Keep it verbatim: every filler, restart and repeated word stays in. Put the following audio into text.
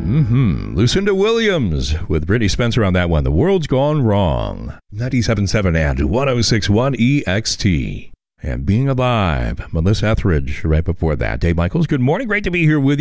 Mm-hmm. Lucinda Williams with Brittany Spencer on that one. The World's Gone Wrong. ninety-seven point seven and one oh six point one E X T. And Being Alive. Melissa Etheridge right before that. Dave Michaels, good morning. Great to be here with you.